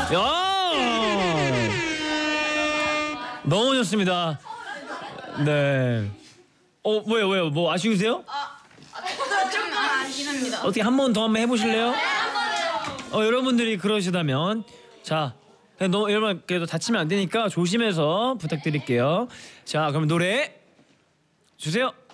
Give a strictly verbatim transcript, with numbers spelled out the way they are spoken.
야! 너무 좋습니다. 네. 어, 왜요, 왜요? 뭐 아쉬우세요? 조금 아쉽긴 합니다. 어떻게 한 번 더 한번 해보실래요? 어, 여러분들이 그러시다면 자, 너 여러분 그래도 다치면 안 되니까 조심해서 부탁드릴게요. 자, 그럼 노래 주세요.